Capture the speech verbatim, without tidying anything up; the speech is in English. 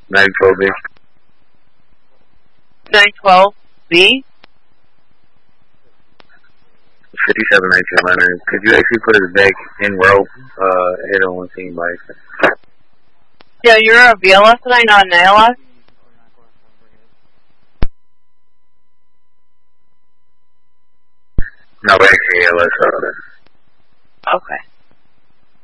nine twelve B. nine twelve B? fifty-seven nineteen Leonard. Could you actually put us back in row? Uh, I don't want to see anybody. Yeah, you're a V L S tonight, not an A L S? No, we're actually A L S. Okay.